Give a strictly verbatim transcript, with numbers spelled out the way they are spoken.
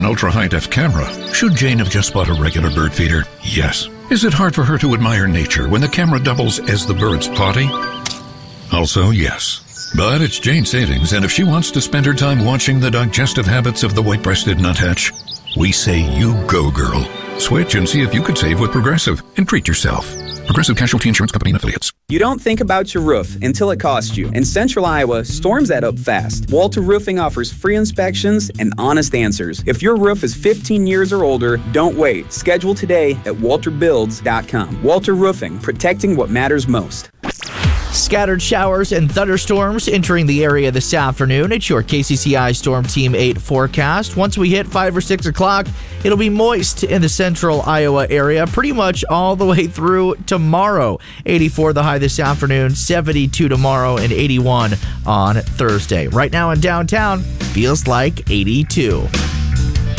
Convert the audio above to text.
An ultra-high-def camera. Should Jane have just bought a regular bird feeder? Yes. Is it hard for her to admire nature when the camera doubles as the bird's potty? Also, yes. But it's Jane savings, and if she wants to spend her time watching the digestive habits of the white-breasted nuthatch, we say you go, girl. Switch and see if you could save with Progressive and treat yourself. Progressive Casualty Insurance Company and Affiliates. You don't think about your roof until it costs you. In Central Iowa, storms add up fast. Walter Roofing offers free inspections and honest answers. If your roof is fifteen years or older, don't wait. Schedule today at walter builds dot com. Walter Roofing, protecting what matters most. Scattered showers and thunderstorms entering the area this afternoon. It's your K C C I Storm Team eight forecast. Once we hit five or six o'clock, it'll be moist in the central Iowa area pretty much all the way through tomorrow. eighty-four the high this afternoon, seventy-two tomorrow, and eighty-one on Thursday. Right now in downtown, feels like eighty-two.